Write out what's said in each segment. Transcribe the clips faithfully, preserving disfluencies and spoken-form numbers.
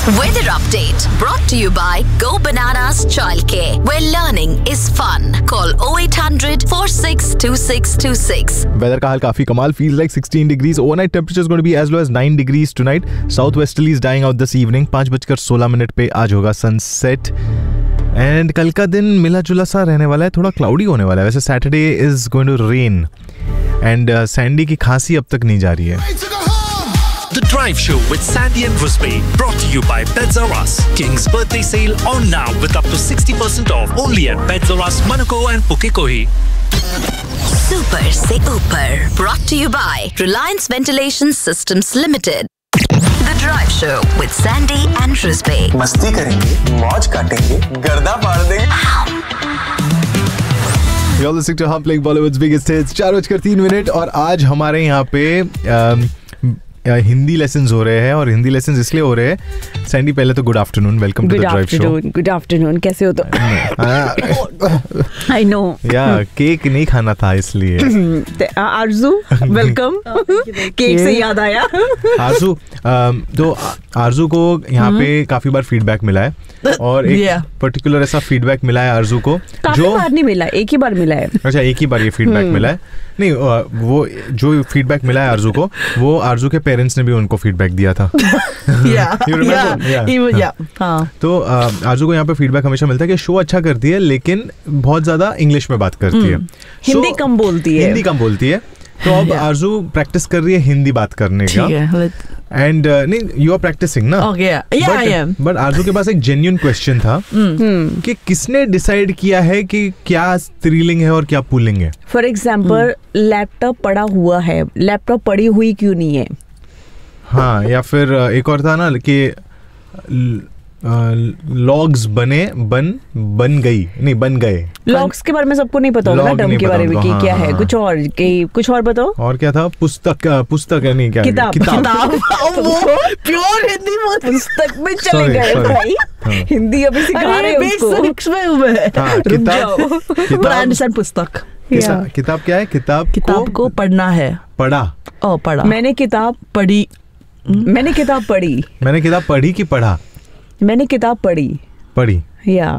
Weather update brought to you by Go Bananas Childcare, where learning is fun. Call oh eight hundred four six two six two six. Weather का हाल काफी कमाल. Feels like sixteen degrees. Overnight temperature is going to be as low as nine degrees tonight. Southwesterly is dying out this evening. पाँच बजकर सोलह minute पे आज होगा sunset. And कल का दिन मिला जुला सा रहने वाला है, थोड़ा क्लाउडी होने वाला है. वैसे Saturday is going to rain and Sandy की खांसी अब तक नहीं जा रही है. The Drive Show with Sandy and Rusby, brought to you by Pets R Us. King's birthday sale on now with up to sixty percent off only at Pets R Us, Manukau and Pukekohe. Super se Upar, brought to you by Reliance Ventilation Systems Limited. The Drive Show with Sandy and Rusby. मस्ती करेंगे, मौज काटेंगे, गर्दा फाड़ देंगे. You're listening to Hum Playing Bollywood's biggest hits. चार बजकर तीन मिनट और आज हमारे यहाँ पे um, हिंदी लेसन्स हो रहे हैं. और हिंदी लेसन्स इसलिए हो रहे हैं. सैंडी, पहले तो good afternoon, welcome to the drive show. Good afternoon, कैसे हो? तो आई नो या केक नहीं खाना था इसलिए. आरजू, वेलकम. केक से याद आया. आरजू, तो आरजू को यहाँ पे काफी बार फीडबैक मिला है और एक पर्टिकुलर ऐसा फीडबैक मिला है आरजू को जो बार नहीं मिला, एक ही बार मिला है. अच्छा, एक ही बार ये फीडबैक मिला है. नहीं, वो जो फीडबैक मिला है आरजू को, वो आरजू के पेरेंट्स ने भी उनको फीडबैक दिया था. तो आरजू को यहाँ पे फीडबैक हमेशा मिलता है कि शो अच्छा करती है लेकिन बहुत ज्यादा इंग्लिश में बात करती है, हिंदी कम बोलती है. हिंदी कम बोलती है. तो अब आरजू प्रैक्टिस कर रही है हिंदी बात करने का. एंड नहीं, यू आर प्रैक्टिसिंग ना. बट आरजू के पास एक जेन्युइन क्वेश्चन था कि किसने डिसाइड किया है कि क्या स्त्रीलिंग है और क्या पुल्लिंग है. फॉर एग्जाम्पल, लैपटॉप पड़ा हुआ है, लैपटॉप पड़ी हुई क्यों नहीं है? हाँ, या फिर एक और था ना कि लॉग्स बने बन बन गई नहीं बन गए. लॉग्स के बारे में सबको नहीं पता होगा, डम के बारे में कि क्या है. कुछ और कुछ और बताओ. और क्या था? पुस्तक पुस्तक है नहीं क्या? किताब किताब. वो प्योर हिंदी में पुस्तक में चले गए भाई. हिंदी अभी सिखा रहे हैं उसको. किताब पुस्तक. किताब क्या है? किताब किताब को पढ़ना है. पढ़ा. ओ पढ़ा. मैंने किताब पढ़ी. मैंने किताब पढ़ी. मैंने किताब पढ़ी कि पढ़ा? मैंने किताब पढ़ी. पढ़ी या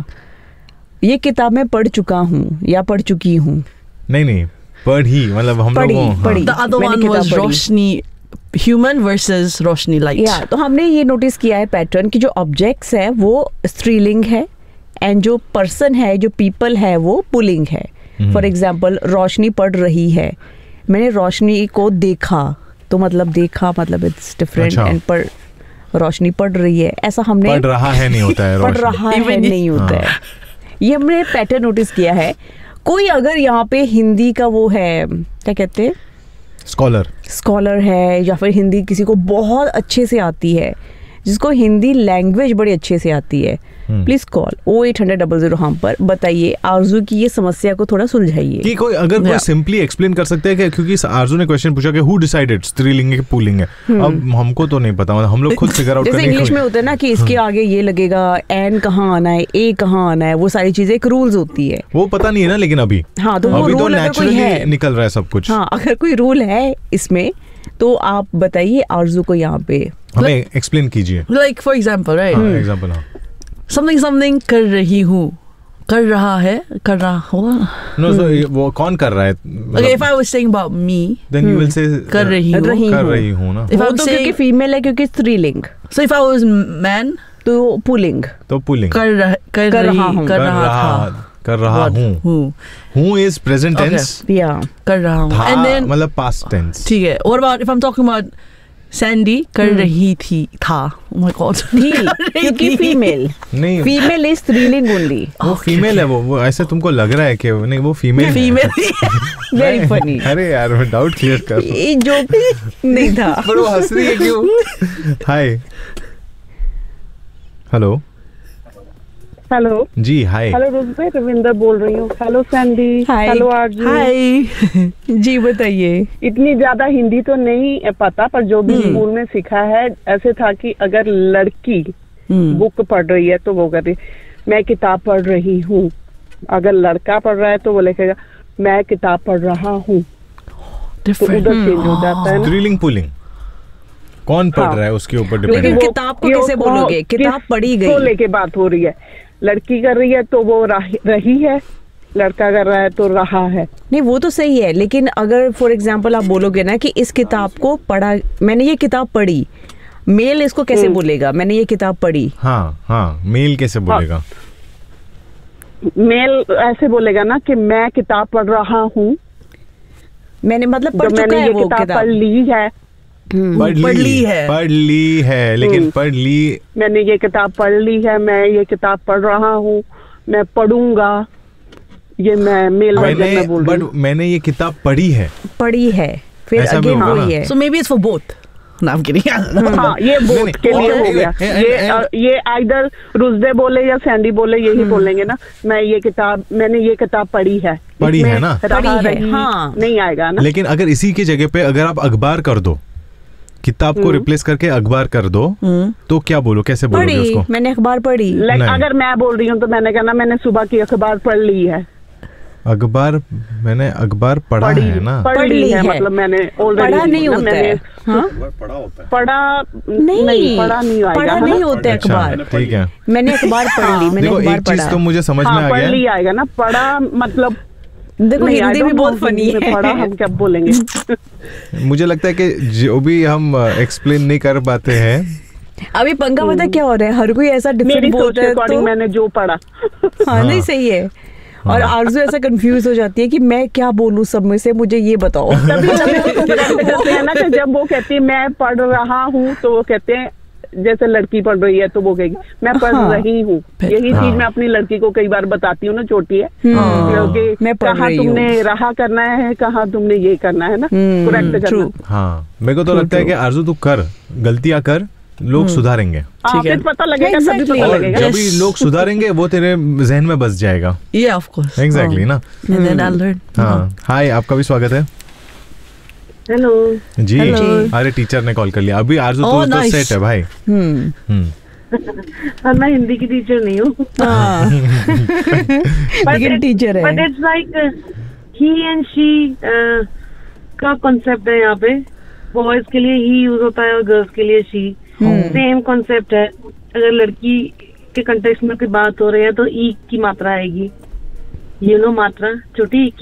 ये किताब मैं पढ़ चुका हूँ या पढ़ चुकी हूँ. नहीं नहीं, पढ़ी मतलब हम लोग पढ़ी. The other one was Roshni, human versus Roshni light. या तो हमने ये नोटिस किया है पैटर्न कि जो ऑब्जेक्ट्स है वो स्त्रीलिंग है एंड जो पर्सन है, जो पीपल है, वो पुलिंग है. फॉर एग्जाम्पल, रोशनी पढ़ रही है. मैंने रोशनी को देखा, तो मतलब देखा मतलब इट्स डिफरेंट. एंड पर रोशनी पढ़ रही है, ऐसा हमने पढ़ रहा है नहीं होता है. पढ़ रहा है नहीं होता है. ये हमने पैटर्न नोटिस किया है. कोई अगर यहाँ पे हिंदी का वो है, क्या कहते हैं, स्कॉलर स्कॉलर है, या फिर हिंदी किसी को बहुत अच्छे से आती है, जिसको हिंदी लैंग्वेज बड़ी अच्छे से आती है, please call O eight hundred double zero हम पर. बताइए आरजू की ये समस्या को थोड़ा सुलझाइए. कि कोई अगर कोई सिंपली एक्सप्लेन कर सकते हैं कि, क्योंकि आरजू ने क्वेश्चन पूछा कि हु डिसाइडेड स्त्रीलिंग है कि पुल्लिंग है. अब हमको तो नहीं पता, हम लोग खुद फिगर आउट करने. जैसे इंग्लिश में होता है ना कि इसके आगे ये लगेगा, एन कहाँ आना है, ए कहाँ आना है, वो सारी चीजें एक रूल्स होती है. वो पता नहीं है ना लेकिन अभी. हाँ, तो अभी तो नेचुरली निकल रहा है सब कुछ. हाँ, अगर कोई रूल है इसमें तो आप बताइए आरजू को यहाँ पे. हमें एक्सप्लेन कीजिए. Like for example, right? Example. हाँ, समथिंग समथिंग कर रही हूँ, कर रहा है, कर रहा होगा. नो, सो वो कौन कर रहा है? Okay, if I was saying about me, then you will say कर रही हूँ. कर रही हूँ ना. वो तो क्योंकि फीमेल है, क्योंकि स्त्रीलिंग. So if I was man, तो पुलिंग. तो पुलिंग. कर रहा कर रहा हूँ, कर रहा था, कर रहा हूँ. हूँ is present tense. Yeah. कर रहा हूँ. And then मतलब past tense. ठीक है. What about if I'm talking about Sandy कर रही थी, था. Oh my God. थी, क्योंकि फीमेल. नहीं, फीमेल इज स्त्रीलिंग ओनली. वो फीमेल है. वो वो ऐसे तुमको लग रहा है कि नहीं वो फीमेल. फीमेल. Very funny. अरे यार, मैं डाउट क्लियर कर. ये जोक नहीं था. पर वो हंस रही है क्यों? हाय. हेलो. हेलो जी. हाय. हेलो रुद्र, रविंदर बोल रही हूँ. Hello Sandy. हेलो आरजू. हाय. जी बताइए. इतनी ज्यादा हिंदी तो नहीं पता, पर जो भी स्कूल में सीखा है ऐसे था कि अगर लड़की बुक पढ़ रही है तो वो कहती मैं किताब पढ़ रही हूँ. अगर लड़का पढ़ रहा है तो वो लिखेगा मैं किताब पढ़ रहा हूँ. तो उधर चेंज हो जाता है ना. स्त्रीलिंग पुल्लिंग कौन पढ़ हाँ। रहा है उसके ऊपर लेकिन डिपेंड। किताब को कैसे बोलोगे? किताब पढ़ी गई। को लेके बात हो रही है, लड़की कर रही है तो वो रही रही है, लड़का कर रहा है तो रहा है। नहीं वो तो सही है, लेकिन अगर फॉर एग्जाम्पल आप बोलोगे ना कि इस किताब को पढ़ा, मैंने ये किताब पढ़ी, मेल इसको कैसे बोलेगा? मैंने ये किताब पढ़ी। हाँ हाँ, मेल कैसे बोलेगा? मेल ऐसे बोलेगा ना कि मैं किताब पढ़ रहा हूँ, मैंने मतलब पढ़ जब चुका मैंने है ये वो किताब किताब। पढ़ ली है, पढ़ पढ़ ली है। पढ़ ली है, लेकिन पढ़ ली मैंने ये किताब पढ़ ली है, मैं ये किताब पढ़ रहा हूँ, मैं पढ़ूंगा, ये मैं मेल वर्जन मैंने में बोल रही बट हूँ। मैंने ये किताब पढ़ी है। पढ़ी है, फिर ऐसा भी अगेन होगा वही ना? है। So maybe it's for both. No, I'm kidding. हाँ, ये वोट के लिए हो गया। ए- ए- ये ए- अ, ये आइदर रुजदे बोले या सैंडी बोले, यही बोलेंगे ना, मैं ये किताब मैंने ये किताब पढ़ी है। पढ़ी है इसमें ना? रहा पढ़ी है, रही हाँ। नहीं आएगा ना। लेकिन अगर इसी की जगह पे अगर आप अखबार कर दो, किताब को रिप्लेस करके अखबार कर दो, तो क्या बोलो, कैसे बोलोगे पढ़ी, उसको? मैंने अखबार पढ़ी। लाइक नहीं। अगर मैं बोल रही हूँ तो मैंने कहना मैंने सुबह की अखबार पढ़ ली है। अखबार मैंने अखबार पढ़ा पढ़ी है ना? पढ़ ली है, मतलब मैंने ऑलरेडी पढ़ा नहीं होता मैंने है। हाँ? पढ़ा नहीं, नहीं पढ़ा नहीं आएगा, पढ़ा है ना? नहीं होता है अच्छा, अखबार। ठीक है। मैंने अखबार पढ़ ली, मैंने देखो अखबार एक चीज पढ़ा। तो मुझे समझ में हाँ, आ पढ़ गया। ली आएगा ना, पढ़ा मतलब देखो नहीं, I हिंदी भी don't बहुत know, फनी हिंदी में है। पढ़ा हम क्या बोलेंगे। मुझे लगता है कि जो भी हम एक्सप्लेन नहीं कर पाते हैं, अभी पंगा पता क्या हो रहा है, हर कोई ऐसा मेरी डिफरेंट सोच बोलता के है अकॉर्डिंग तो मैंने जो पढ़ा। हाँ नहीं सही है। और आरज़ू ऐसा कंफ्यूज हो जाती है कि मैं क्या बोलूं सब में से, मुझे ये बताओ। तभी तभी उसको correct करते हैं ना कि जब वो कहती है मैं पढ़ रहा हूँ तो वो कहते हैं जैसे लड़की पढ़ रही है तो वो कहेगी मैं पढ़ हाँ। रही हूँ। यही हाँ। चीज मैं अपनी लड़की को कई बार बताती हूँ ना, छोटी है, हाँ। क्योंकि मैं पढ़ कहाँ रही हूँ। तुमने रहा करना है, कहाँ तुमने ये करना है ना, करेक्ट true। करना। हाँ मेरे को तो लगता है कि आरजू तू कर, गलतियां कर, लोग सुधारेंगे। हाँ, फिर पता लगेगा, तभी Exactly। पता और लगेगा। जब भी लोग सुधारेंगे वो तेरे जहन में बस जाएगा। Yeah, of course. एग्जैक्टली ना? And then I'll learn. हाँ, हाय, आपका भी स्वागत है हेलो। जी। Hello। अरे टीचर ने कॉल कर लिया अभी। आरजू Oh, तू तो nice। सेट है भाई। हम्म हम्म मैं हिंदी की टीचर नहीं हूँ, हाँ। लेकिन टीचर है। But it's like he and she का कॉन्सेप्ट है यहाँ पे। बॉयज के लिए ही यूज होता है और गर्ल्स के लिए शी, सेम कॉन्सेप्ट है। अगर लड़की के कंटेक्स्ट में कोई बात हो रही है तो ई की मात्रा आएगी, ये लो मात्रा छोटी